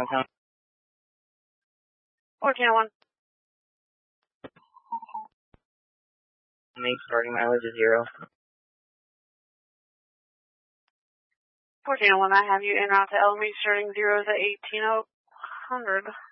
count. 1401. Make starting mileage is 0. 1401, I have you en route to Elm starting 0 at 1800.